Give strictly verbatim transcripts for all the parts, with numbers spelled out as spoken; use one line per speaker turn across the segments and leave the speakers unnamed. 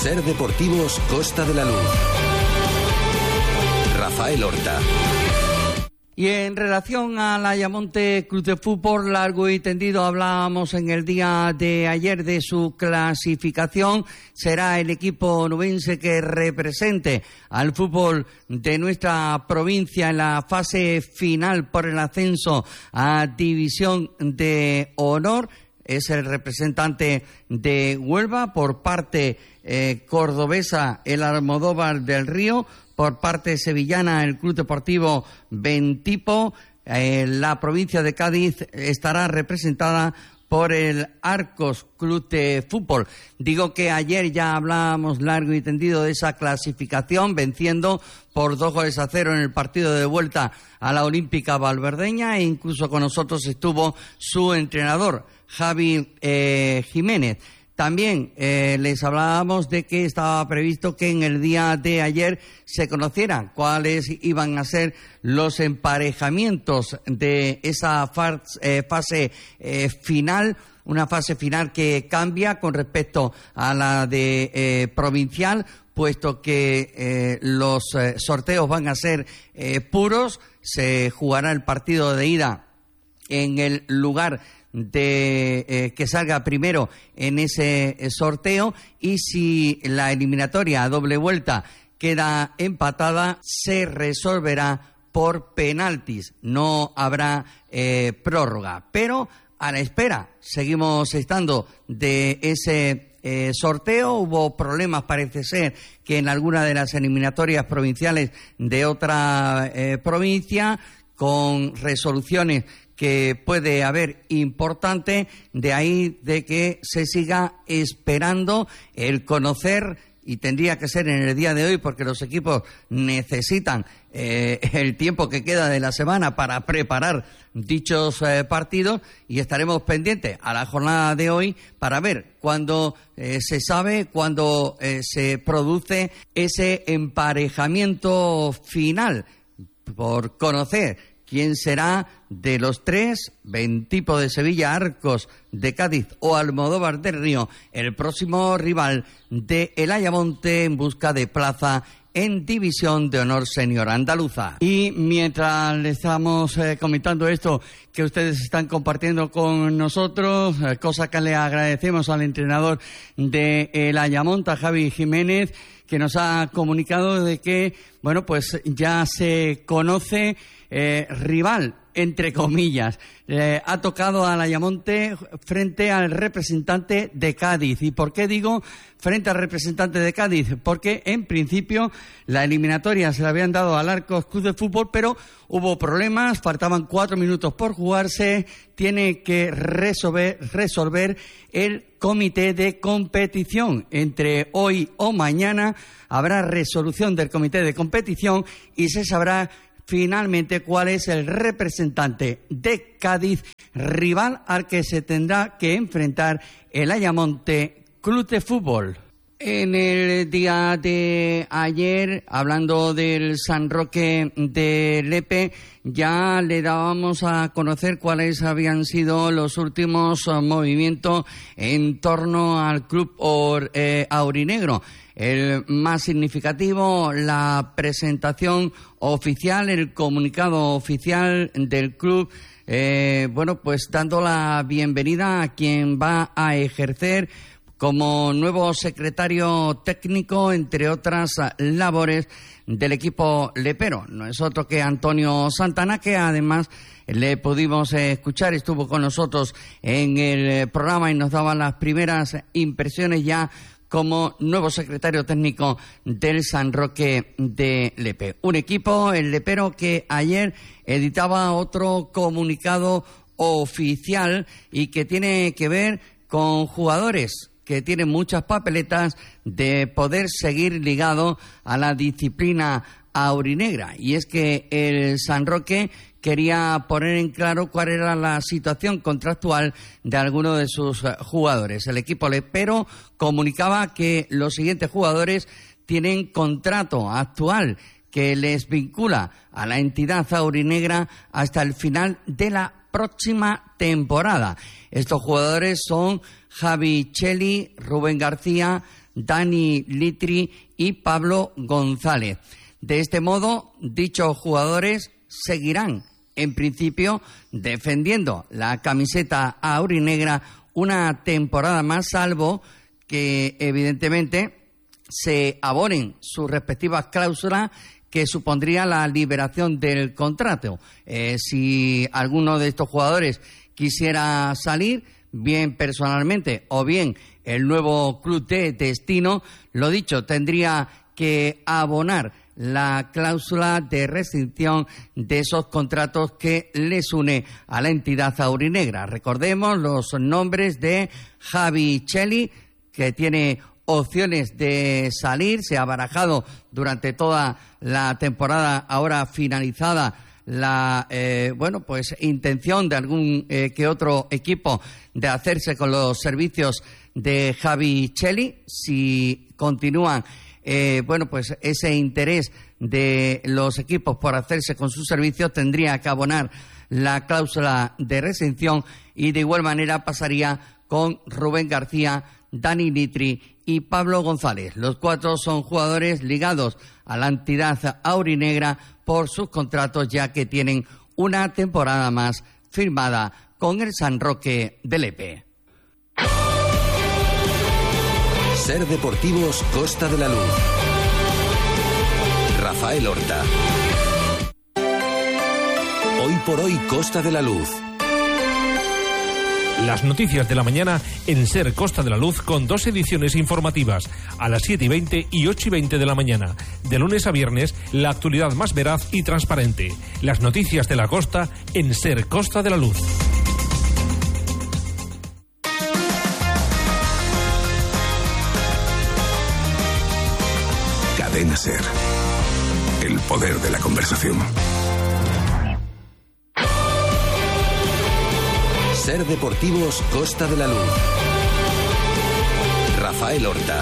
Ser Deportivos Costa de la Luz. Rafael Horta.
Y en relación al Ayamonte Club de Fútbol, largo y tendido, hablábamos en el día de ayer de su clasificación. Será el equipo onubense que represente al fútbol de nuestra provincia en la fase final por el ascenso a División de Honor. Es el representante de Huelva, por parte eh, cordobesa el Almodóvar del Río, por parte sevillana el Club Deportivo Bentipo. Eh, la provincia de Cádiz estará representada por el Arcos Club de Fútbol. Digo que ayer ya hablábamos largo y tendido de esa clasificación, venciendo por dos goles a cero en el partido de vuelta a la Olímpica Valverdeña, e incluso con nosotros estuvo su entrenador, Javi eh, Jiménez. También eh, les hablábamos de que estaba previsto que en el día de ayer se conociera cuáles iban a ser los emparejamientos de esa eh, fase eh, final, una fase final que cambia con respecto a la de eh, provincial, puesto que eh, los eh, sorteos van a ser eh, puros. Se jugará el partido de ida en el lugar de eh, que salga primero en ese eh, sorteo, y si la eliminatoria a doble vuelta queda empatada, se resolverá por penaltis. No habrá eh, prórroga, pero a la espera seguimos estando de ese eh, sorteo. Hubo problemas, parece ser, que en alguna de las eliminatorias provinciales de otra eh, provincia, con resoluciones que puede haber importante, de ahí de que se siga esperando el conocer, y tendría que ser en el día de hoy porque los equipos necesitan eh, el tiempo que queda de la semana para preparar dichos eh, partidos, y estaremos pendientes a la jornada de hoy para ver cuándo eh, se sabe, cuándo eh, se produce ese emparejamiento final, por conocer quién será de los tres, Bentipo de Sevilla, Arcos de Cádiz o Almodóvar del Río, el próximo rival de el Ayamonte en busca de plaza en División de Honor Senior Andaluza. Y mientras le estamos eh, comentando esto que ustedes están compartiendo con nosotros, eh, cosa que le agradecemos al entrenador de el Ayamonte, Javi Jiménez, que nos ha comunicado de que, bueno, pues ya se conoce eh, rival, entre comillas. Eh, ha tocado al Ayamonte frente al representante de Cádiz. ¿Y por qué digo frente al representante de Cádiz? Porque en principio la eliminatoria se la habían dado al Arcos Club de Fútbol, pero hubo problemas, faltaban cuatro minutos por jugarse, tiene que resolver, resolver el comité de competición. Entre hoy o mañana habrá resolución del comité de competición y se sabrá finalmente cuál es el representante de Cádiz, rival al que se tendrá que enfrentar el Ayamonte Club de Fútbol. En el día de ayer, hablando del San Roque de Lepe, ya le dábamos a conocer cuáles habían sido los últimos movimientos en torno al club or, eh, aurinegro. El más significativo, la presentación oficial, el comunicado oficial del club, eh, bueno, pues dando la bienvenida a quien va a ejercer como nuevo secretario técnico, entre otras labores, del equipo lepero. No es otro que Antonio Santana, que además le pudimos escuchar, estuvo con nosotros en el programa y nos daba las primeras impresiones ya como nuevo secretario técnico del San Roque de Lepe. Un equipo, el lepero, que ayer editaba otro comunicado oficial y que tiene que ver con jugadores que tienen muchas papeletas de poder seguir ligado a la disciplina aurinegra. Y es que el San Roque quería poner en claro cuál era la situación contractual de algunos de sus jugadores. El equipo lepero comunicaba que los siguientes jugadores tienen contrato actual que les vincula a la entidad aurinegra hasta el final de la próxima temporada. Estos jugadores son Javi Cheli, Rubén García, Dani Litri y Pablo González. De este modo, dichos jugadores seguirán, en principio, defendiendo la camiseta aurinegra una temporada más, salvo que, evidentemente, se abonen sus respectivas cláusulas que supondría la liberación del contrato. Eh, si alguno de estos jugadores quisiera salir, bien personalmente o bien el nuevo club de destino, lo dicho, tendría que abonar la cláusula de rescisión de esos contratos que les une a la entidad aurinegra. Recordemos los nombres de Javi Cheli, que tiene opciones de salir, se ha barajado durante toda la temporada ahora finalizada la eh, bueno pues intención de algún eh, que otro equipo de hacerse con los servicios de Javi Cheli. Si continúan eh, bueno pues ese interés de los equipos por hacerse con sus servicios, tendría que abonar la cláusula de rescisión y de igual manera pasaría con Rubén García, Dani Litri y Pablo González. Los cuatro son jugadores ligados a la entidad aurinegra por sus contratos, ya que tienen una temporada más firmada con el San Roque de Lepe.
Ser Deportivos Costa de la Luz. Rafael Horta. Hoy por hoy Costa de la Luz.
Las noticias de la mañana en Ser Costa de la Luz, con dos ediciones informativas, a las siete y veinte y ocho y veinte de la mañana. De lunes a viernes, la actualidad más veraz y transparente. Las noticias de la costa en Ser Costa de la Luz.
Cadena Ser. El poder de la conversación.
Ser Deportivos Costa de la Luz. Rafael Horta.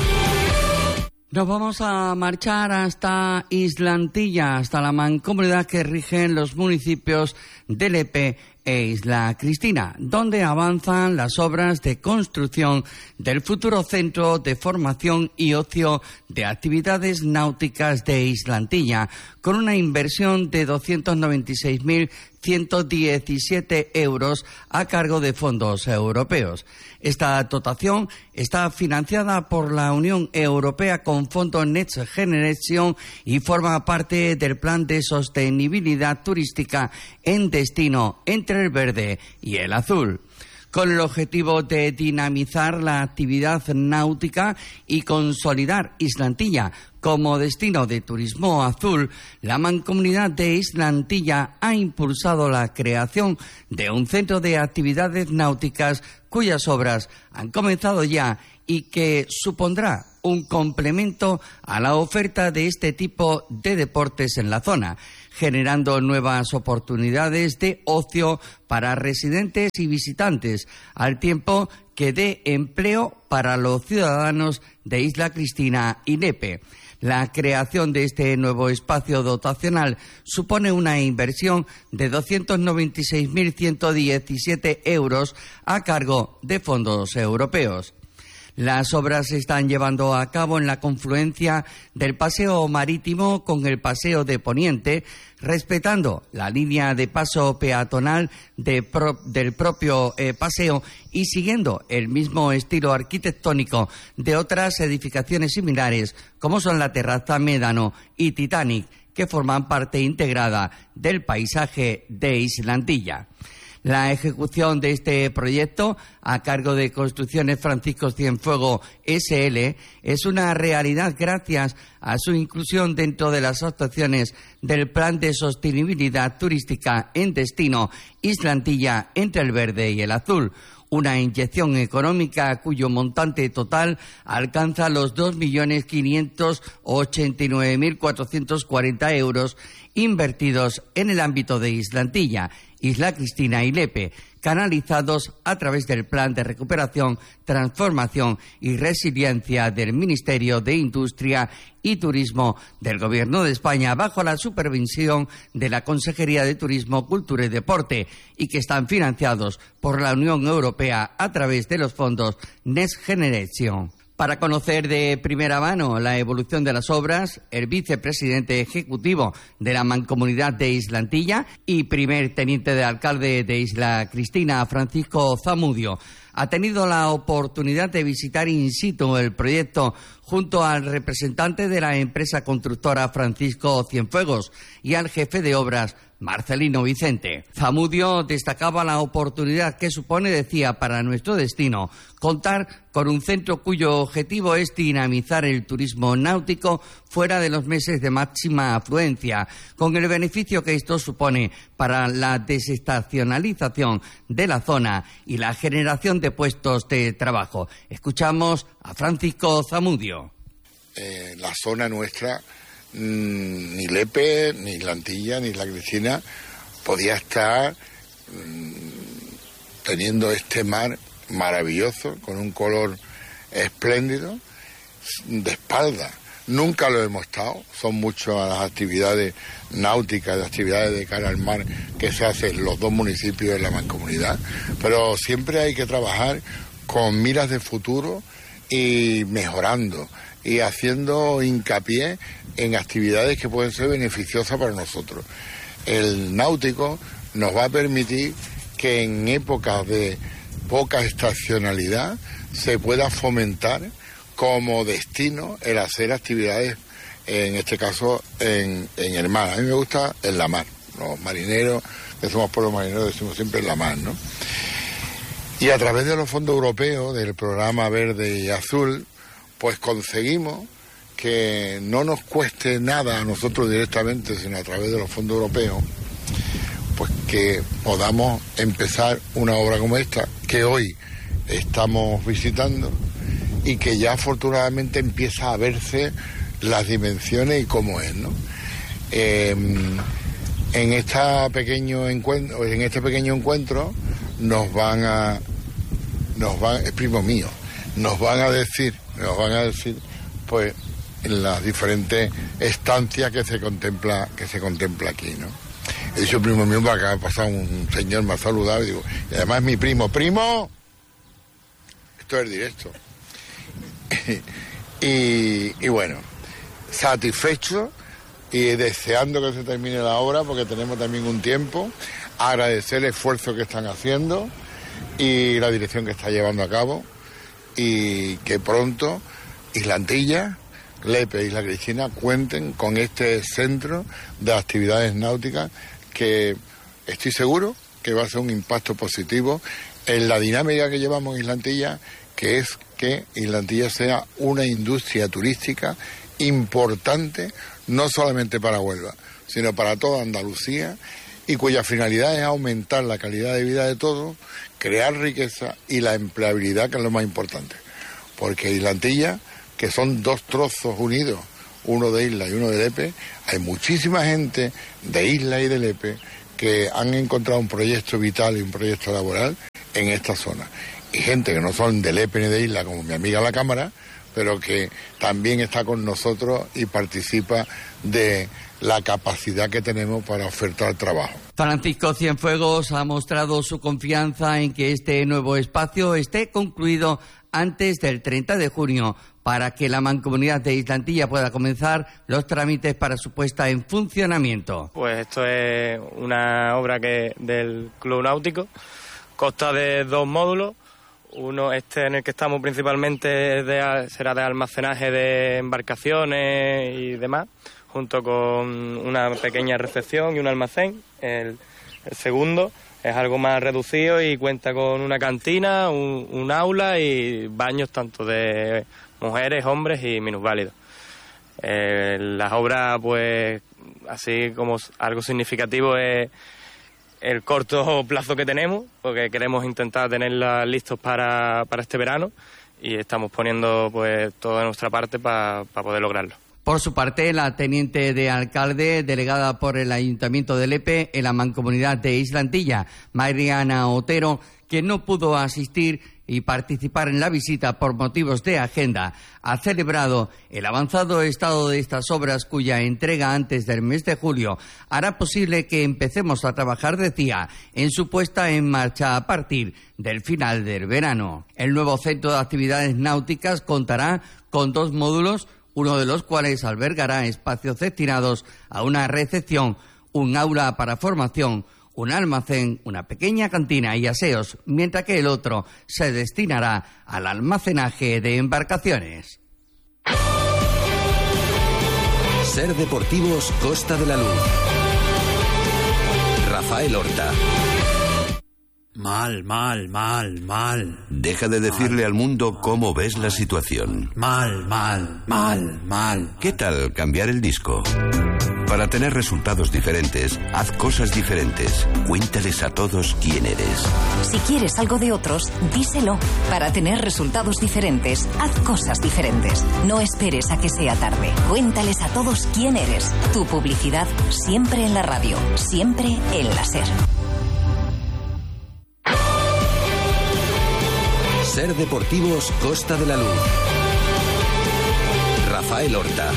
Nos vamos a marchar hasta Islantilla, hasta la mancomunidad que rigen los municipios de Lepe e Isla Cristina, donde avanzan las obras de construcción del futuro centro de formación y ocio de actividades náuticas de Islantilla, con una inversión de doscientos noventa y seis mil ciento diecisiete euros a cargo de fondos europeos. Esta dotación está financiada por la Unión Europea con fondos Next Generation y forma parte del Plan de Sostenibilidad Turística en Destino entre el verde y el azul, con el objetivo de dinamizar la actividad náutica y consolidar Islantilla como destino de turismo azul. La Mancomunidad de Islantilla ha impulsado la creación de un centro de actividades náuticas cuyas obras han comenzado ya y que supondrá un complemento a la oferta de este tipo de deportes en la zona, generando nuevas oportunidades de ocio para residentes y visitantes, al tiempo que dé empleo para los ciudadanos de Isla Cristina y Lepe. La creación de este nuevo espacio dotacional supone una inversión de doscientos noventa y seis mil ciento diecisiete euros a cargo de fondos europeos. Las obras se están llevando a cabo en la confluencia del paseo marítimo con el paseo de Poniente, respetando la línea de paso peatonal de pro, del propio eh, paseo y siguiendo el mismo estilo arquitectónico de otras edificaciones similares, como son la Terraza Médano y Titanic, que forman parte integrada del paisaje de Islantilla. La ejecución de este proyecto, a cargo de Construcciones Francisco Cienfuegos ese ele, es una realidad gracias a su inclusión dentro de las actuaciones del Plan de Sostenibilidad Turística en Destino Islantilla entre el verde y el azul, una inyección económica cuyo montante total alcanza los dos millones quinientos ochenta y nueve mil cuatrocientos cuarenta euros invertidos en el ámbito de Islantilla, Isla Cristina y Lepe, canalizados a través del Plan de Recuperación, Transformación y Resiliencia del Ministerio de Industria y Turismo del Gobierno de España, bajo la supervisión de la Consejería de Turismo, Cultura y Deporte, y que están financiados por la Unión Europea a través de los fondos Next Generation. Para conocer de primera mano la evolución de las obras, el vicepresidente ejecutivo de la Mancomunidad de Islantilla y primer teniente de alcalde de Isla Cristina, Francisco Zamudio, ha tenido la oportunidad de visitar in situ el proyecto junto al representante de la empresa constructora Francisco Cienfuegos y al jefe de obras Marcelino Vicente. Zamudio destacaba la oportunidad que supone, decía, para nuestro destino contar con un centro cuyo objetivo es dinamizar el turismo náutico fuera de los meses de máxima afluencia, con el beneficio que esto supone para la desestacionalización de la zona y la generación de puestos de trabajo. Escuchamos a Francisco Zamudio.
Eh, la zona nuestra, mmm, ni Lepe, ni Islantilla, ni Isla Cristina podía estar mmm, teniendo este mar maravilloso, con un color espléndido, de espalda. Nunca lo hemos estado, son muchas las actividades náuticas, las actividades de cara al mar que se hacen en los dos municipios de la mancomunidad, pero siempre hay que trabajar con miras de futuro y mejorando y haciendo hincapié en actividades que pueden ser beneficiosas para nosotros. El náutico nos va a permitir que en épocas de poca estacionalidad se pueda fomentar como destino el hacer actividades, en este caso en, en el mar. A mí me gusta en la mar. Los marineros, que somos pueblos marineros, decimos siempre en la mar, ¿no? Y a través de los fondos europeos, del programa Verde y Azul, pues conseguimos que no nos cueste nada a nosotros directamente, sino a través de los fondos europeos, pues que podamos empezar una obra como esta, que hoy estamos visitando y que ya afortunadamente empieza a verse las dimensiones y cómo es, ¿no? Eh, en esta pequeño encuentro, en este pequeño encuentro nos van a, nos van, es primo mío, nos van a decir, nos van a decir, pues, en las diferentes estancias que se contempla, que se contempla aquí, ¿no? He dicho primo mío porque acá ha pasado un señor, me ha saludado y digo, y además es mi primo, primo, esto es directo. y, y bueno, satisfecho y deseando que se termine la obra porque tenemos también un tiempo, agradecer el esfuerzo que están haciendo y la dirección que está llevando a cabo y que pronto Islantilla, Lepe y Isla Cristina cuenten con este centro de actividades náuticas que estoy seguro que va a ser un impacto positivo en la dinámica que llevamos en Islantilla, que es que Islantilla sea una industria turística importante, no solamente para Huelva, sino para toda Andalucía, y cuya finalidad es aumentar la calidad de vida de todos, crear riqueza y la empleabilidad, que es lo más importante. Porque Islantilla, que son dos trozos unidos, uno de Isla y uno de Lepe, hay muchísima gente de Isla y de Lepe que han encontrado un proyecto vital y un proyecto laboral en esta zona. Y gente que no son de Lepe ni de Isla, como mi amiga la Cámara, pero que también está con nosotros y participa de la capacidad que tenemos para ofertar trabajo.
Francisco Cienfuegos ha mostrado su confianza en que este nuevo espacio esté concluido antes del treinta de junio para que la Mancomunidad de Islantilla pueda comenzar los trámites para su puesta en funcionamiento.
Pues esto es una obra que del Club Náutico, consta de dos módulos. Uno, este en el que estamos principalmente, de, será de almacenaje de embarcaciones y demás, junto con una pequeña recepción y un almacén. El, el segundo es algo más reducido y cuenta con una cantina, un, un aula y baños tanto de mujeres, hombres y minusválidos. Eh, las obras, pues, así como algo significativo es el corto plazo que tenemos, porque queremos intentar tenerlas listos para, para este verano y estamos poniendo, pues, toda nuestra parte para pa poder lograrlo.
Por su parte, la teniente de alcalde, delegada por el Ayuntamiento de Lepe en la Mancomunidad de Islantilla, Mariana Otero, que no pudo asistir y participar en la visita por motivos de agenda, ha celebrado el avanzado estado de estas obras, cuya entrega antes del mes de julio hará posible que empecemos a trabajar, decía, en su puesta en marcha a partir del final del verano. El nuevo centro de actividades náuticas contará con dos módulos, uno de los cuales albergará espacios destinados a una recepción, un aula para formación, un almacén, una pequeña cantina y aseos, mientras que el otro se destinará al almacenaje de embarcaciones.
Ser Deportivos Costa de la Luz. Rafael Horta.
Mal, mal, mal, mal.
Deja de decirle al mundo cómo ves la situación.
Mal, mal, mal, mal.
¿Qué tal cambiar el disco? Para tener resultados diferentes, haz cosas diferentes. Cuéntales a todos quién eres.
Si quieres algo de otros, díselo. Para tener resultados diferentes, haz cosas diferentes. No esperes a que sea tarde. Cuéntales a todos quién eres. Tu publicidad siempre en la radio, siempre en la SER.
Ser Deportivos Costa de la Luz. Rafael Horta.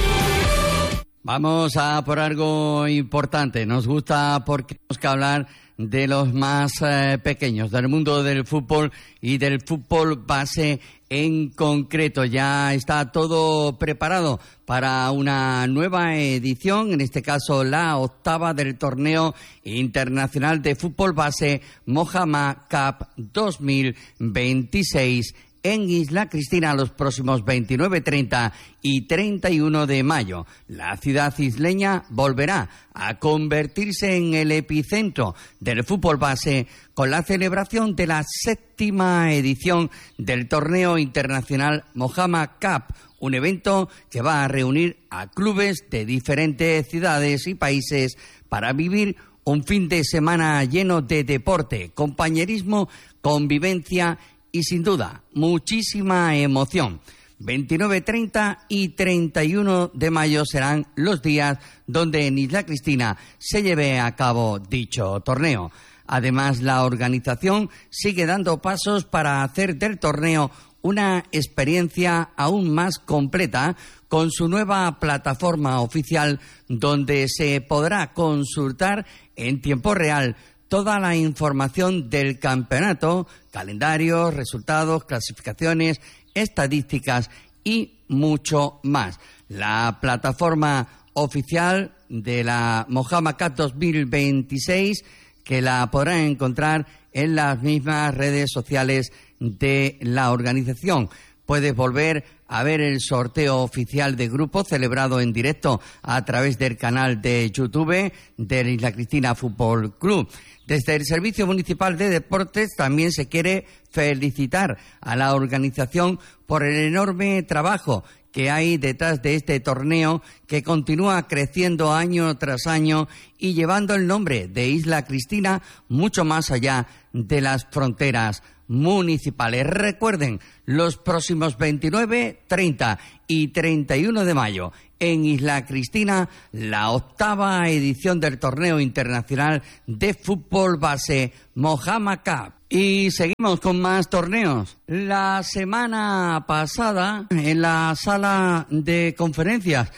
Vamos a por algo importante. Nos gusta porque tenemos que hablar de los más eh, pequeños, del mundo del fútbol y del fútbol base en concreto. Ya está todo preparado para una nueva edición, en este caso la octava del torneo internacional de fútbol base Mojama Cup dos mil veintiséis en Isla Cristina los próximos veintinueve, treinta y treinta y uno de mayo. La ciudad isleña volverá a convertirse en el epicentro del fútbol base con la celebración de la séptima edición del torneo internacional Mojama Cup, un evento que va a reunir a clubes de diferentes ciudades y países para vivir un fin de semana lleno de deporte, compañerismo, convivencia y, sin duda, muchísima emoción. veintinueve, treinta y treinta y uno de mayo serán los días donde en Isla Cristina se lleve a cabo dicho torneo. Además, la organización sigue dando pasos para hacer del torneo una experiencia aún más completa con su nueva plataforma oficial, donde se podrá consultar en tiempo real toda la información del campeonato, calendarios, resultados, clasificaciones, estadísticas y mucho más. La plataforma oficial de la Mojama Cup dos mil veintiséis, que la podrán encontrar en las mismas redes sociales de la organización. Puedes volver a ver el sorteo oficial de grupo celebrado en directo a través del canal de YouTube del Isla Cristina Fútbol Club. Desde el Servicio Municipal de Deportes también se quiere felicitar a la organización por el enorme trabajo que hay detrás de este torneo, que continúa creciendo año tras año y llevando el nombre de Isla Cristina mucho más allá de las fronteras municipales. Recuerden, los próximos veintinueve, treinta y treinta y uno de mayo en Isla Cristina, la octava edición del torneo internacional de fútbol base Mojama Cup. Y seguimos con más torneos. La semana pasada, en la sala de conferencias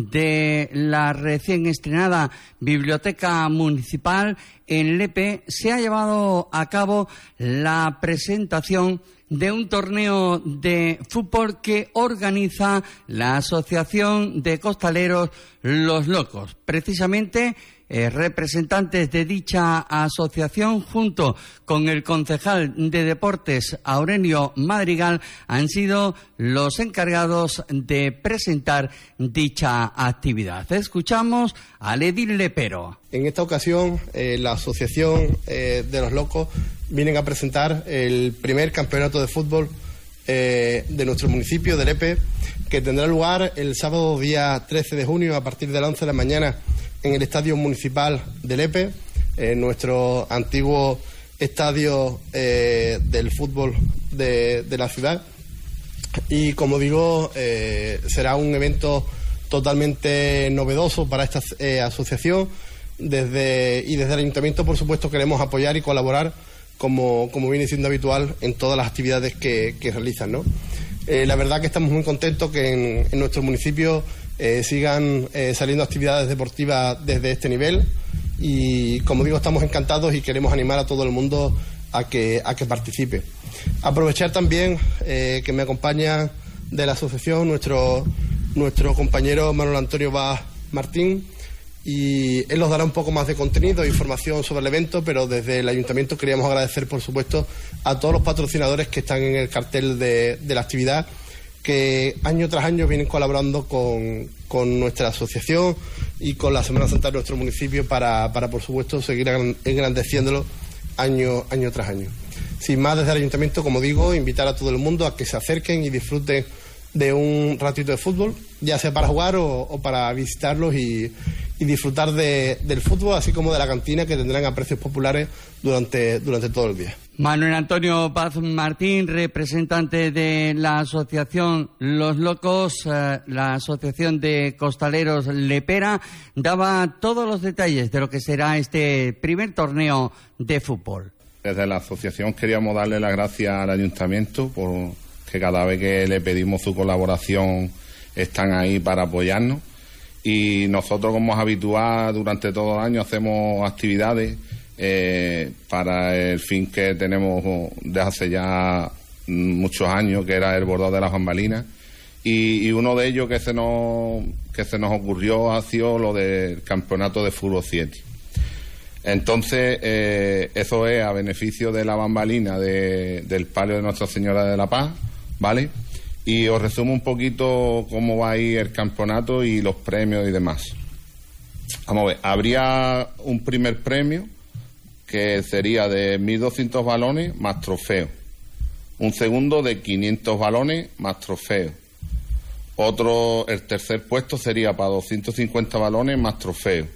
de la recién estrenada Biblioteca Municipal en Lepe, se ha llevado a cabo la presentación de un torneo de fútbol que organiza la Asociación de Costaleros Los Locos. Precisamente, eh, representantes de dicha asociación, junto con el concejal de Deportes, Aurelio Madrigal, han sido los encargados de presentar dicha actividad. Escuchamos al edil lepero.
En esta ocasión, eh, la Asociación eh, de los Locos vienen a presentar el primer campeonato de fútbol eh, de nuestro municipio de Lepe, que tendrá lugar el sábado día trece de junio a partir de las once de la mañana en el Estadio Municipal de Lepe, en nuestro antiguo estadio eh, del fútbol de, de la ciudad. Y como digo, eh, será un evento totalmente novedoso para esta eh, asociación. Desde, y desde el Ayuntamiento, por supuesto, queremos apoyar y colaborar como, como viene siendo habitual en todas las actividades que, que realizan, ¿no? Eh, la verdad que estamos muy contentos que en, en nuestro municipio eh, sigan eh, saliendo actividades deportivas desde este nivel y, como digo, estamos encantados y queremos animar a todo el mundo a que, a que participe. Aprovechar también eh, que me acompaña de la asociación nuestro, nuestro compañero Manuel Antonio Vaz Martín, y él nos dará un poco más de contenido e información sobre el evento, pero desde el ayuntamiento queríamos agradecer, por supuesto, a todos los patrocinadores que están en el cartel de, de la actividad, que año tras año vienen colaborando con, con nuestra asociación y con la Semana Santa de nuestro municipio para, para por supuesto, seguir engrandeciéndolo año, año tras año. Sin más, desde el ayuntamiento, como digo, invitar a todo el mundo a que se acerquen y disfruten de un ratito de fútbol, ya sea para jugar o, o para visitarlos y, y disfrutar de, del fútbol, así como de la cantina, que tendrán a precios populares durante, durante todo el día.
Manuel Antonio Vaz Martín, representante de la asociación Los Locos, eh, la asociación de costaleros Lepera, daba todos los detalles de lo que será este primer torneo de fútbol.
Desde la asociación queríamos darle las gracias al ayuntamiento por que cada vez que le pedimos su colaboración están ahí para apoyarnos, y nosotros, como es habitual, durante todo el año hacemos actividades eh, para el fin que tenemos desde hace ya muchos años, que era el bordado de las bambalinas, y, y uno de ellos que se nos que se nos ocurrió ha sido lo del campeonato de fútbol siete. Entonces, eh, eso es a beneficio de la bambalina de, del palio de Nuestra Señora de la Paz, ¿vale? Y os resumo un poquito cómo va a ir el campeonato y los premios y demás. Vamos a ver, habría un primer premio que sería de mil doscientos balones más trofeo. Un segundo de quinientos balones más trofeo. Otro, el tercer puesto sería para doscientos cincuenta balones más trofeo.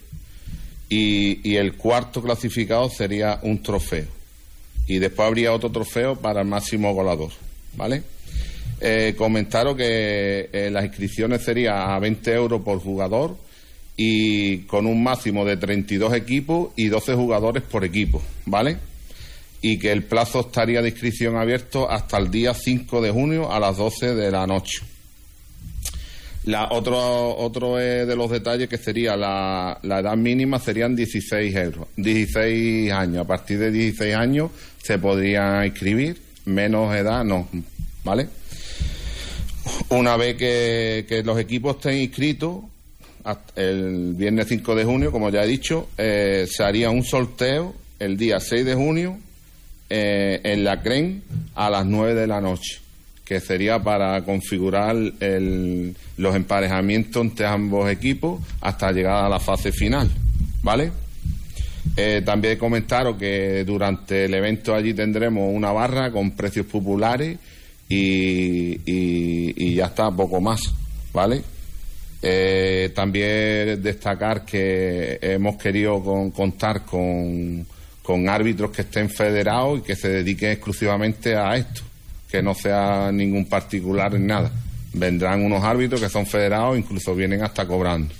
Y, y el cuarto clasificado sería un trofeo. Y después habría otro trofeo para el máximo goleador, ¿vale? Eh, comentaros que eh, las inscripciones serían a veinte euros por jugador y con un máximo de treinta y dos equipos y doce jugadores por equipo, ¿vale? Y que el plazo estaría de inscripción abierto hasta el día cinco de junio a las doce de la noche. La, otro otro eh, de los detalles que sería la, la edad mínima serían dieciséis euros, dieciséis años. A partir de dieciséis años se podría inscribir, menos edad no, ¿vale? Una vez que, que los equipos estén inscritos, el viernes cinco de junio, como ya he dicho, eh, se haría un sorteo el día seis de junio eh, en la C R E M a las nueve de la noche, que sería para configurar el, los emparejamientos entre ambos equipos hasta llegar a la fase final, ¿vale? Eh, también comentaros que durante el evento allí tendremos una barra con precios populares y, y, y ya está, poco más, ¿vale? Eh, también destacar que hemos querido con, contar con, con árbitros que estén federados y que se dediquen exclusivamente a esto, que no sea ningún particular en nada. Vendrán unos árbitros que son federados, incluso vienen hasta cobrando.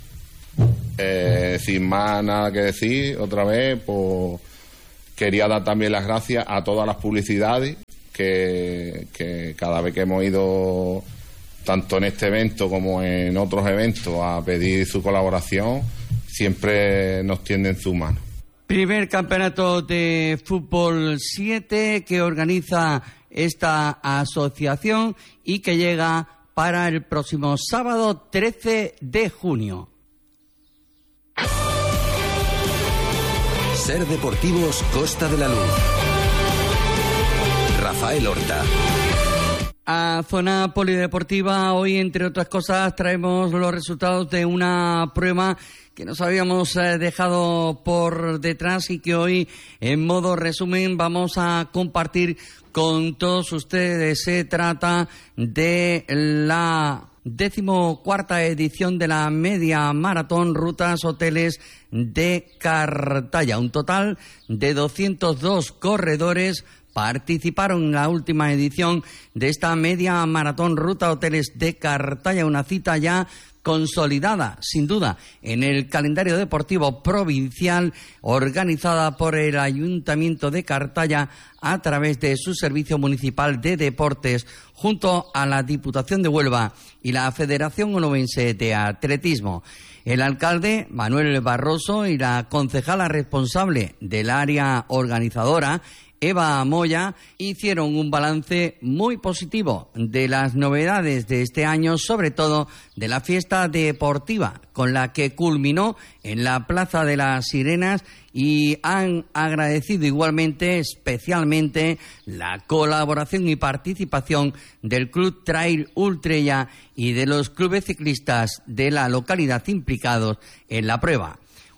Eh, sin más nada que decir, otra vez, pues quería dar también las gracias a todas las publicidades que, que cada vez que hemos ido, tanto en este evento como en otros eventos, a pedir su colaboración, siempre nos tienden su mano.
Primer campeonato de fútbol siete que organiza esta asociación y que llega para el próximo sábado trece de junio.
Ser Deportivos Costa de la Luz. Rafael Horta.
A Zona Polideportiva, hoy, entre otras cosas, traemos los resultados de una prueba que nos habíamos eh, dejado por detrás y que hoy, en modo resumen, vamos a compartir con todos ustedes. Se trata de la decimocuarta edición de la media maratón Rutas Hoteles de Cartaya. Un total de doscientos dos corredores participaron en la última edición de esta media maratón Ruta Hoteles de Cartaya, una cita ya consolidada, sin duda, en el calendario deportivo provincial, organizada por el Ayuntamiento de Cartaya a través de su Servicio Municipal de Deportes, junto a la Diputación de Huelva y la Federación Onubense de Atletismo. El alcalde, Manuel Barroso, y la concejala responsable del área organizadora, Eva Moya, hicieron un balance muy positivo de las novedades de este año, sobre todo de la fiesta deportiva, con la que culminó en la Plaza de las Sirenas, y han agradecido igualmente, especialmente, la colaboración y participación del Club Trail Ultrella y de los clubes ciclistas de la localidad implicados en la prueba.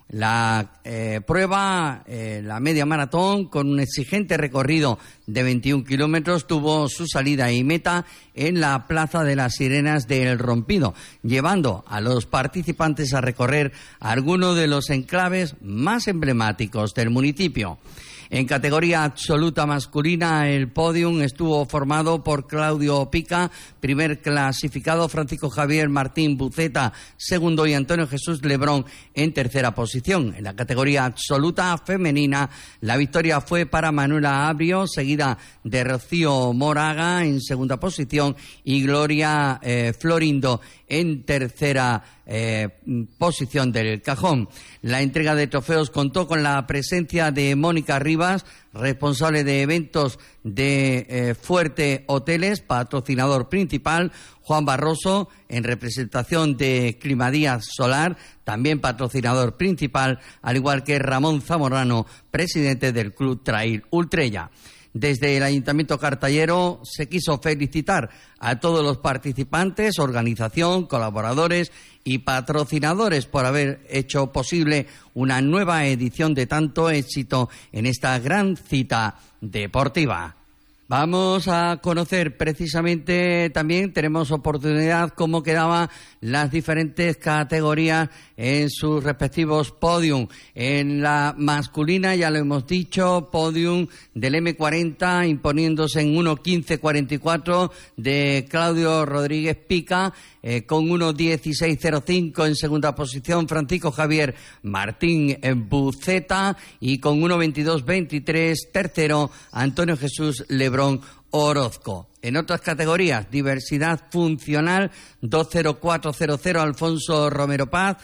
La eh, prueba, eh, la media maratón, con un exigente recorrido de veintiún kilómetros, tuvo su salida y meta en la Plaza de las Sirenas de El Rompido, llevando a los participantes a recorrer algunos de los enclaves más emblemáticos del municipio. En categoría absoluta masculina, el podium estuvo formado por Claudio Pica, primer clasificado, Francisco Javier Martín Buceta, segundo, y Antonio Jesús Lebrón en tercera posición. En la categoría absoluta femenina, la victoria fue para Manuela Abrio, seguida de Rocío Moraga en segunda posición y Gloria eh, Florindo en tercera eh, posición del cajón. La entrega de trofeos contó con la presencia de Mónica Rivas, responsable de eventos de eh, Fuerte Hoteles, patrocinador principal, Juan Barroso, en representación de Climadías Solar, también patrocinador principal, al igual que Ramón Zamorano, presidente del Club Trail Ultrella. Desde el Ayuntamiento cartayero se quiso felicitar a todos los participantes, organización, colaboradores y patrocinadores por haber hecho posible una nueva edición de tanto éxito en esta gran cita deportiva. Vamos a conocer precisamente también, tenemos oportunidad, cómo quedaban las diferentes categorías en sus respectivos podium. En la masculina, ya lo hemos dicho, podium del eme cuarenta imponiéndose en uno quince cuarenta y cuatro de Claudio Rodríguez Pica, eh, con uno dieciséis cero cinco en segunda posición Francisco Javier Martín Buceta, y con uno veintidós veintitrés tercero Antonio Jesús Lebrón Orozco. En otras categorías, diversidad funcional, dos cero cuatro cero cero Alfonso Romero Paz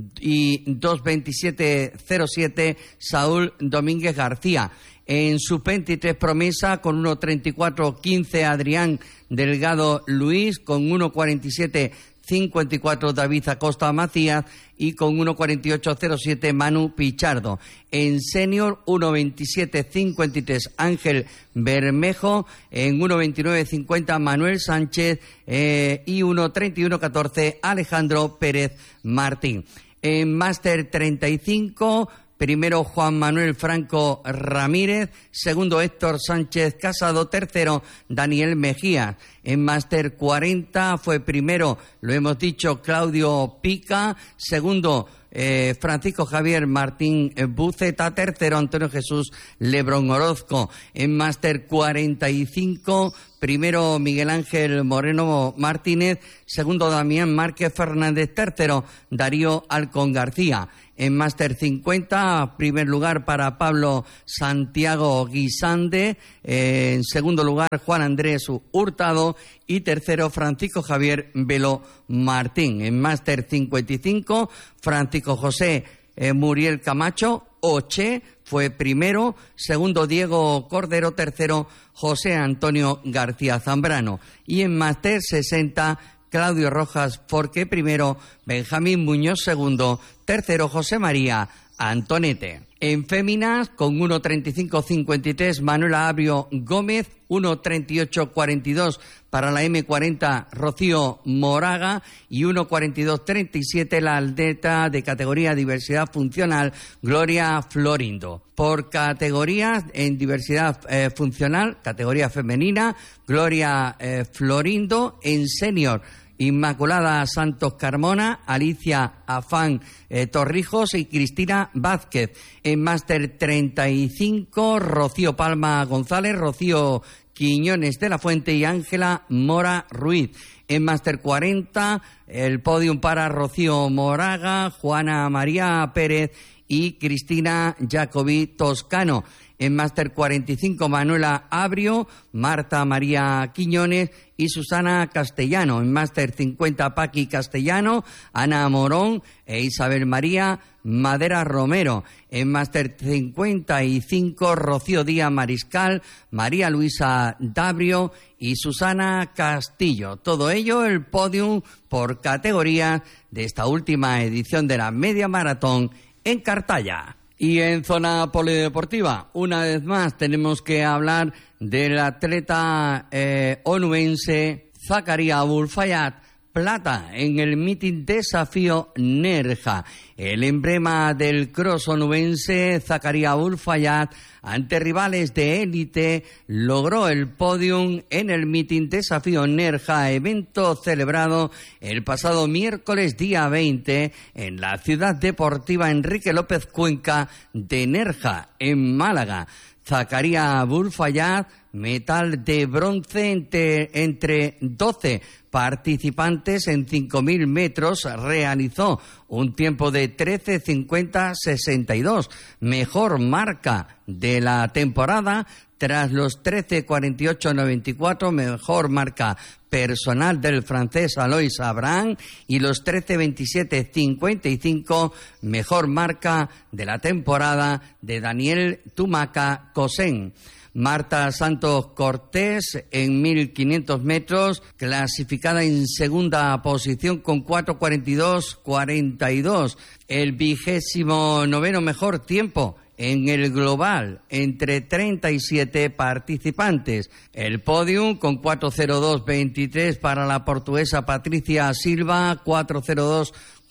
y dos veintisiete cero siete Saúl Domínguez García. En sub veintitrés promesa, con uno treinta y cuatro quince Adrián Delgado Luis, con uno cuarenta y siete cincuenta y cuatro David Acosta Macías y con uno cuarenta y ocho cero siete Manu Pichardo. En senior, uno veintisiete cincuenta y tres Ángel Bermejo, en uno veintinueve cincuenta Manuel Sánchez eh, y uno treinta y uno catorce Alejandro Pérez Martín. En máster treinta y cinco, primero Juan Manuel Franco Ramírez, segundo Héctor Sánchez Casado, tercero Daniel Mejía. En máster cuarenta fue primero, lo hemos dicho, Claudio Pica, segundo eh, Francisco Javier Martín Buceta, tercero Antonio Jesús Lebrón Orozco. En máster cuarenta y cinco, primero Miguel Ángel Moreno Martínez, segundo Damián Márquez Fernández, tercero Darío Alcón García. En máster cincuenta, primer lugar para Pablo Santiago Guisande, eh, en segundo lugar Juan Andrés Hurtado y tercero Francisco Javier Velo Martín. En máster cincuenta y cinco, Francisco José eh, Muriel Camacho Oche fue primero, segundo Diego Cordero, tercero José Antonio García Zambrano. Y en máster sesenta, Claudio Rojas Forque primero, Benjamín Muñoz segundo, tercero José María Antonete. En féminas, con uno treinta y cinco cincuenta y tres Manuela Abrio Gómez, uno treinta y ocho cuarenta y dos para la eme cuarenta Rocío Moraga y uno cuarenta y dos treinta y siete la atleta de categoría diversidad funcional Gloria Florindo. Por categorías, en diversidad eh, funcional, categoría femenina, Gloria eh, Florindo. En senior, Inmaculada Santos Carmona, Alicia Afán eh, Torrijos y Cristina Vázquez. En máster treinta y cinco, Rocío Palma González, Rocío Quiñones de la Fuente y Ángela Mora Ruiz. En Máster cuarenta, el podium para Rocío Moraga, Juana María Pérez y Cristina Jacobi Toscano. En Máster cuarenta y cinco, Manuela Abrio, Marta María Quiñones y Susana Castellano. En Máster cincuenta, Paqui Castellano, Ana Morón e Isabel María Madera Romero. En Máster cincuenta y cinco, Rocío Díaz Mariscal, María Luisa Dabrio y Susana Castillo. Todo ello el podium por categoría de esta última edición de la Media Maratón en Cartaya. Y en zona polideportiva, una vez más, tenemos que hablar del atleta eh, onubense Zakaria Abulfayad, plata en el mítin Desafío Nerja. El emblema del cross onubense, Zakaria Abulfayad, ante rivales de élite, logró el podium en el mítin Desafío Nerja, evento celebrado el pasado miércoles día veinte en la ciudad deportiva Enrique López Cuenca de Nerja, en Málaga. Zakaria Abulfayad, metal de bronce entre, entre doce participantes en cinco mil metros, realizó un tiempo de trece cincuenta sesenta y dos, mejor marca de la temporada tras los trece cuarenta y ocho noventa y cuatro, mejor marca personal del francés Alois Abraham, y los trece veintisiete cincuenta y cinco, mejor marca de la temporada de Daniel Tumaca Cosen. Marta Santos Cortés en mil quinientos metros, clasificada en segunda posición con cuatro cuarenta y dos cuarenta y dos. El vigésimo noveno mejor tiempo en el global entre treinta y siete participantes. El podium con cuatro cero dos veintitrés para la portuguesa Patricia Silva, cuatro cero dos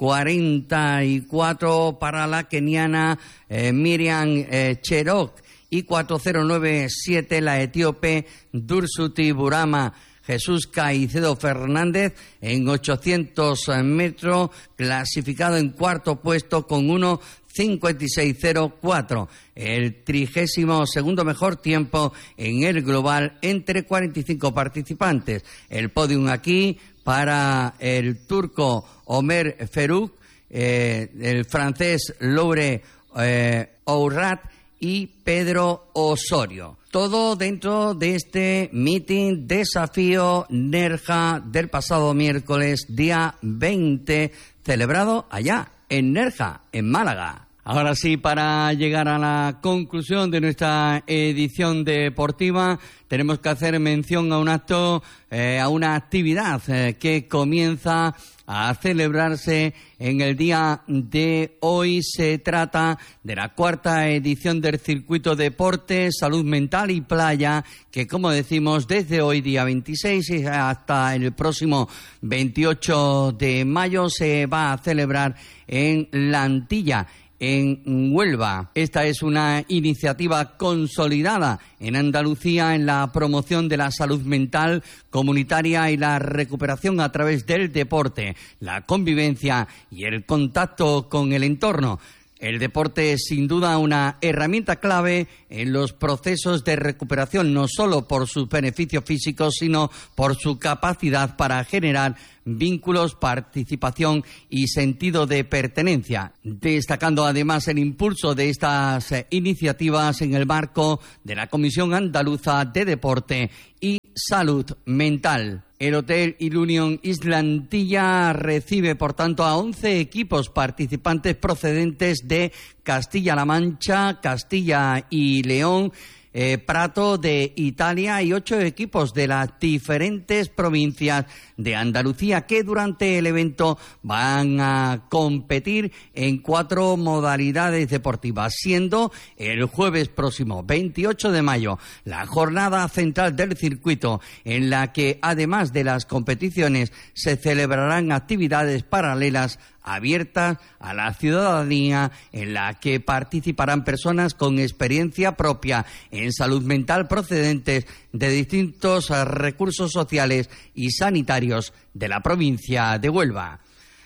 cuarenta y cuatro para la keniana eh, Miriam eh, Cherok, y cuatro cero nueve siete la etíope Dursuti Burama. Jesús Caicedo Fernández en ochocientos metros, clasificado en cuarto puesto con uno cincuenta y seis cero cuatro. El trigésimo segundo mejor tiempo en el global entre cuarenta y cinco participantes. El podium aquí para el turco Omer Feruk, eh, el francés Laure eh, Ourat y Pedro Osorio. Todo dentro de este meeting Desafío Nerja del pasado miércoles, día veinte, celebrado allá en Nerja, en Málaga. Ahora sí, para llegar a la conclusión de nuestra edición deportiva, tenemos que hacer mención a un acto, eh, a una actividad eh, que comienza a celebrarse en el día de hoy. Se trata de la cuarta edición del Circuito Deporte, Salud Mental y Playa, que, como decimos, desde hoy, día veintiséis, hasta el próximo veintiocho de mayo, se va a celebrar en La Antilla, en Huelva. Esta es una iniciativa consolidada en Andalucía en la promoción de la salud mental comunitaria y la recuperación a través del deporte, la convivencia y el contacto con el entorno. El deporte es sin duda una herramienta clave en los procesos de recuperación, no solo por sus beneficios físicos, sino por su capacidad para generar vínculos, participación y sentido de pertenencia, destacando además el impulso de estas eh, iniciativas en el marco de la Comisión Andaluza de Deporte y Salud Mental. El Hotel Ilunion Islantilla recibe, por tanto, a once equipos participantes procedentes de Castilla-La Mancha, Castilla y León, Eh, Prato de Italia y ocho equipos de las diferentes provincias de Andalucía que durante el evento van a competir en cuatro modalidades deportivas, siendo el jueves próximo, veintiocho de mayo, la jornada central del circuito, en la que además de las competiciones se celebrarán actividades paralelas abiertas a la ciudadanía, en la que participarán personas con experiencia propia en salud mental procedentes de distintos recursos sociales y sanitarios de la provincia de Huelva.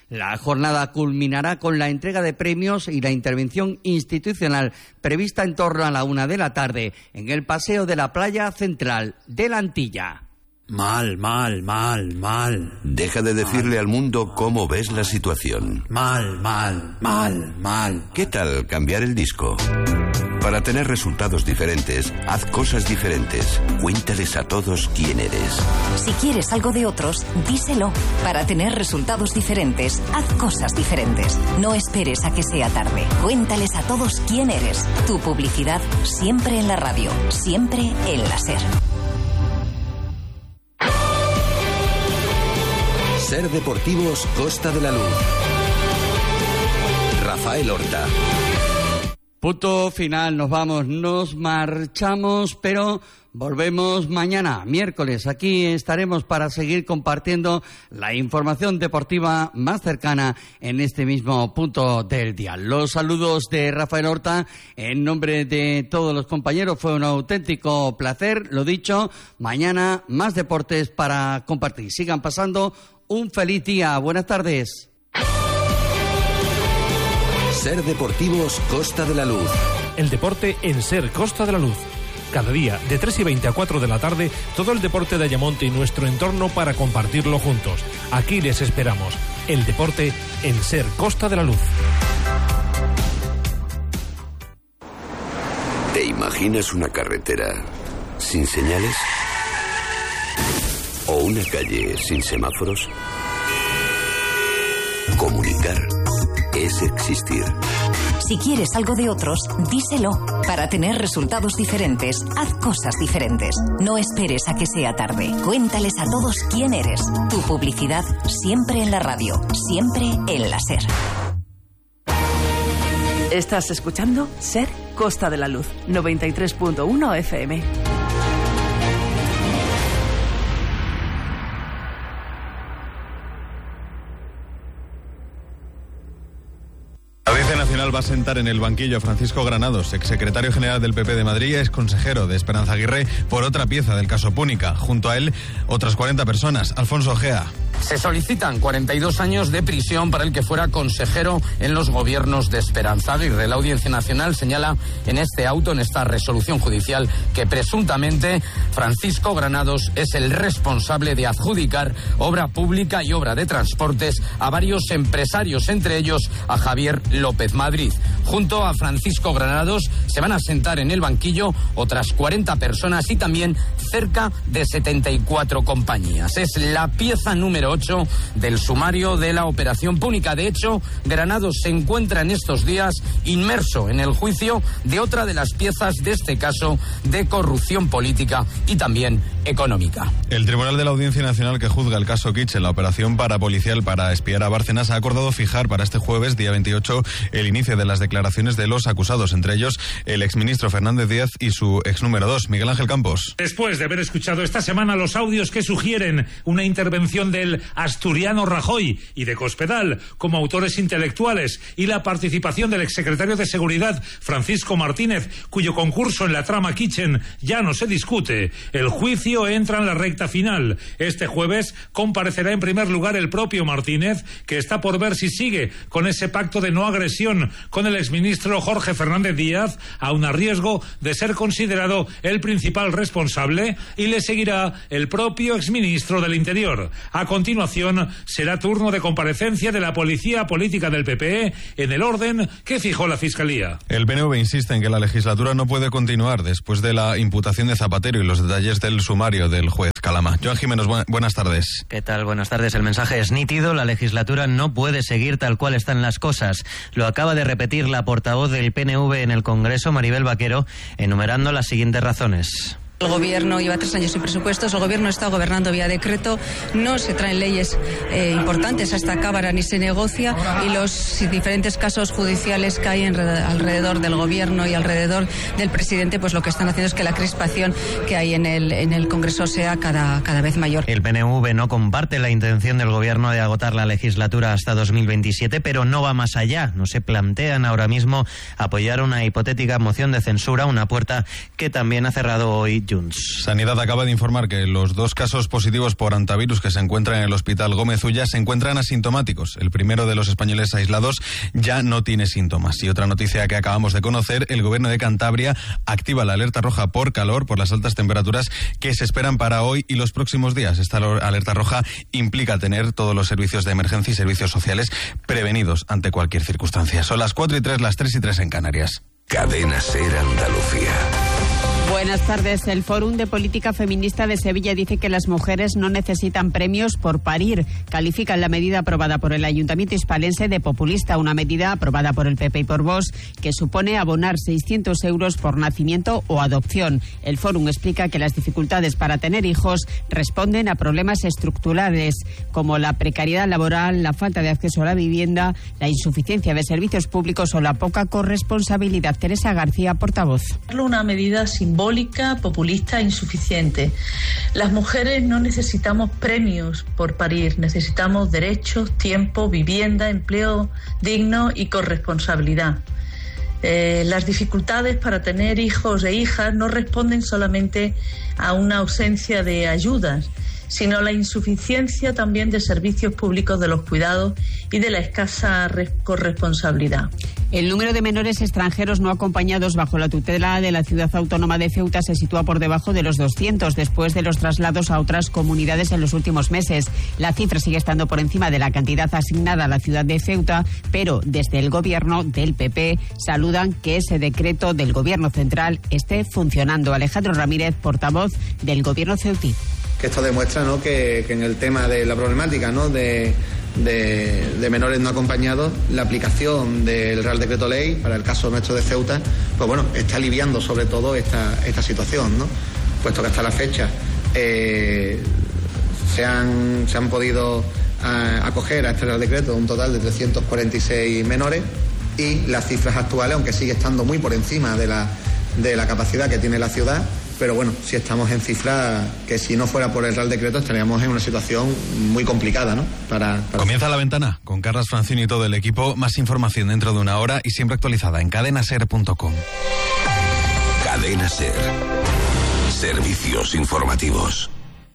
La jornada culminará con la entrega de premios y la intervención institucional prevista en torno a la una de la tarde en el Paseo de la Playa Central de la Antilla.
Mal, mal, mal, mal.
Deja de decirle al mundo cómo ves la situación.
Mal, mal, mal, mal.
¿Qué tal cambiar el disco? Para tener resultados diferentes, haz cosas diferentes. Cuéntales a todos quién eres.
Si quieres algo de otros, díselo. Para tener resultados diferentes, haz cosas diferentes. No esperes a que sea tarde. Cuéntales a todos quién eres. Tu publicidad siempre en la radio, siempre en la SER.
SER Deportivos Costa de la Luz. Rafael Horta.
Punto final, nos vamos, nos marchamos, pero volvemos mañana, miércoles. Aquí estaremos para seguir compartiendo la información deportiva más cercana en este mismo punto del día. Los saludos de Rafael Horta en nombre de todos los compañeros. Fue un auténtico placer, lo dicho. Mañana más deportes para compartir. Sigan pasando un feliz día. Buenas tardes.
SER Deportivos Costa de la Luz.
El deporte en SER Costa de la Luz. Cada día, de tres y veinte a cuatro de la tarde, todo el deporte de Ayamonte y nuestro entorno para compartirlo juntos. Aquí les esperamos. El deporte en SER Costa de la Luz.
¿Te imaginas una carretera sin señales? ¿O una calle sin semáforos? Comunicar es existir.
Si quieres algo de otros, díselo. Para tener resultados diferentes, haz cosas diferentes. No esperes a que sea tarde. Cuéntales a todos quién eres. Tu publicidad siempre en la radio, siempre en la SER.
Estás escuchando SER Costa de la Luz, noventa y tres punto uno F M.
La Audiencia Nacional va a sentar en el banquillo a Francisco Granados, exsecretario general del P P de Madrid y exconsejero de Esperanza Aguirre, por otra pieza del caso Púnica. Junto a él, otras cuarenta personas. Alfonso Ojea.
Se solicitan cuarenta y dos años de prisión para el que fuera consejero en los gobiernos de Esperanza Aguirre. La Audiencia Nacional señala en este auto, en esta resolución judicial, que presuntamente Francisco Granados es el responsable de adjudicar obra pública y obra de transportes a varios empresarios, entre ellos a Javier López Madrid. Junto a Francisco Granados se van a sentar en el banquillo otras cuarenta personas y también cerca de setenta y cuatro compañías. Es la pieza número ocho del sumario de la operación Púnica. De hecho, Granados se encuentra en estos días inmerso en el juicio de otra de las piezas de este caso de corrupción política y también económica.
El Tribunal de la Audiencia Nacional que juzga el caso Kitchen, la operación parapolicial para espiar a Bárcenas, ha acordado fijar para este jueves, día veintiocho, el inicio de las declaraciones de los acusados, entre ellos el exministro Fernández Díaz y su ex número dos, Miguel Ángel Campos.
Después de haber escuchado esta semana los audios que sugieren una intervención del asturiano Rajoy y de Cospedal como autores intelectuales y la participación del exsecretario de Seguridad Francisco Martínez, cuyo concurso en la trama Kitchen ya no se discute, el juicio entra en la recta final. Este jueves comparecerá en primer lugar el propio Martínez, que está por ver si sigue con ese pacto de no agresión con el exministro Jorge Fernández Díaz, aun a riesgo de ser considerado el principal responsable, y le seguirá el propio exministro del Interior. A continuación será turno de comparecencia de la policía política del P P E en el orden que fijó la Fiscalía.
El P N V insiste en que la legislatura no puede continuar después de la imputación de Zapatero y los detalles del sumario del juez Calama. Joan Jiménez, bu- buenas tardes.
¿Qué tal? Buenas tardes. El mensaje es nítido. La legislatura no puede seguir tal cual están las cosas. Lo acaba de repetir la portavoz del P N V en el Congreso, Maribel Vaquero, enumerando las siguientes razones.
El gobierno lleva tres años sin presupuestos, el gobierno está gobernando vía decreto, no se traen leyes eh, importantes a esta Cámara ni se negocia, y los diferentes casos judiciales que hay en, alrededor del gobierno y alrededor del presidente, pues lo que están haciendo es que la crispación que hay en el, en el Congreso sea cada, cada vez mayor.
El P N V no comparte la intención del gobierno de agotar la legislatura hasta dos mil veintisiete, pero no va más allá. No se plantean ahora mismo apoyar una hipotética moción de censura, una puerta que también ha cerrado hoy Junts.
Sanidad acaba de informar que los dos casos positivos por antivirus que se encuentran en el Hospital Gómez Ulla se encuentran asintomáticos. El primero de los españoles aislados ya no tiene síntomas. Y otra noticia que acabamos de conocer, el Gobierno de Cantabria activa la alerta roja por calor, por las altas temperaturas que se esperan para hoy y los próximos días. Esta alerta roja implica tener todos los servicios de emergencia y servicios sociales prevenidos ante cualquier circunstancia. Son las cuatro y tres, las tres y tres en Canarias.
Cadena Ser Andalucía.
Buenas tardes. El Fórum de Política Feminista de Sevilla dice que las mujeres no necesitan premios por parir. Califican la medida aprobada por el Ayuntamiento hispalense de populista, una medida aprobada por el P P y por Vox que supone abonar seiscientos euros por nacimiento o adopción. El Fórum explica que las dificultades para tener hijos responden a problemas estructurales como la precariedad laboral, la falta de acceso a la vivienda, la insuficiencia de servicios públicos o la poca corresponsabilidad. Teresa García, portavoz.
Una medida simbólica, populista, insuficiente. Las mujeres no necesitamos premios por parir, necesitamos derechos, tiempo, vivienda, empleo digno y corresponsabilidad. Eh, las dificultades para tener hijos e hijas no responden solamente a una ausencia de ayudas, sino a la insuficiencia también de servicios públicos de los cuidados y de la escasa corresponsabilidad.
El número de menores extranjeros no acompañados bajo la tutela de la ciudad autónoma de Ceuta se sitúa por debajo de los doscientos después de los traslados a otras comunidades en los últimos meses. La cifra sigue estando por encima de la cantidad asignada a la ciudad de Ceuta, pero desde el gobierno del P P saludan que ese decreto del gobierno central esté funcionando. Alejandro Ramírez, portavoz del gobierno ceutí.
Que esto demuestra, ¿no?, que, que en el tema de la problemática, ¿no?, de, de, de menores no acompañados, la aplicación del Real Decreto Ley para el caso nuestro de Ceuta, pues bueno, está aliviando sobre todo esta, esta situación, ¿no?, puesto que hasta la fecha eh, se, han, se han podido a, acoger a este Real Decreto un total de trescientos cuarenta y seis menores y las cifras actuales, aunque sigue estando muy por encima de la, de la capacidad que tiene la ciudad, pero bueno, si estamos en cifras que si no fuera por el Real Decreto estaríamos en una situación muy complicada, ¿no? Para, para...
Comienza La Ventana con Carlas Francini y todo el equipo. Más información dentro de una hora y siempre actualizada en cadena ser punto com.
Cadena Ser. Servicios informativos.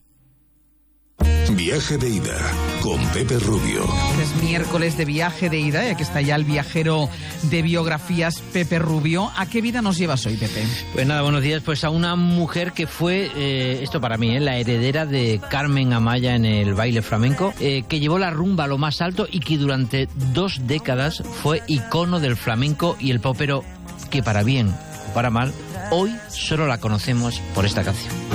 Viaje de ida con Pepe Rubio.
Es miércoles de viaje de ida y aquí está ya el viajero de biografías, Pepe Rubio. ¿A qué vida nos llevas hoy, Pepe?
Pues nada, buenos días. Pues a una mujer que fue, eh, esto para mí, eh, la heredera de Carmen Amaya en el baile flamenco, eh, que llevó la rumba a lo más alto y que durante dos décadas fue icono del flamenco y el pop, pero que para bien o para mal, hoy solo la conocemos por esta canción.